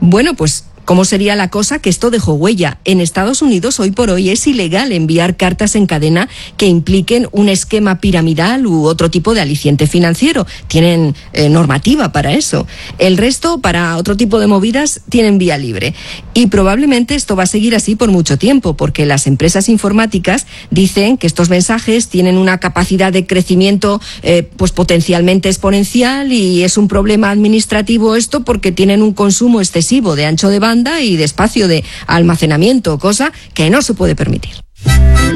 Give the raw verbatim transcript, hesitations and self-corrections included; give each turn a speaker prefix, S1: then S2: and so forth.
S1: Bueno, pues ¿cómo sería la cosa? Que esto dejó huella. En Estados Unidos, hoy por hoy, es ilegal enviar cartas en cadena que impliquen un esquema piramidal u otro tipo de aliciente financiero. Tienen eh, normativa para eso. El resto, para otro tipo de movidas, tienen vía libre. Y probablemente esto va a seguir así por mucho tiempo, porque las empresas informáticas dicen que estos mensajes tienen una capacidad de crecimiento eh, pues potencialmente exponencial, y es un problema administrativo esto porque tienen un consumo excesivo de ancho de banda y de espacio de almacenamiento, cosa que no se puede permitir.